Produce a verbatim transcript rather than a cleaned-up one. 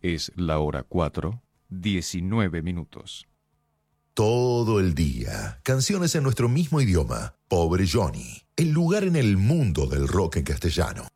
Es la hora cuatro, diecinueve minutos. Todo el día, canciones en nuestro mismo idioma. Pobre Johnny, el lugar en el mundo del rock en castellano.